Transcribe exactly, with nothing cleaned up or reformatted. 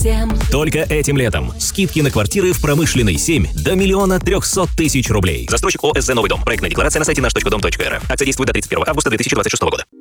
всем. Только этим летом. Скидки на квартиры в Промышленной семь до миллиона трехсот тысяч рублей. Застройщик ОСЗ «Новый дом». Проектная декларация на сайте наш точка дом точка эр эф. Акция действует до тридцать первого августа две тысячи двадцать шестого года.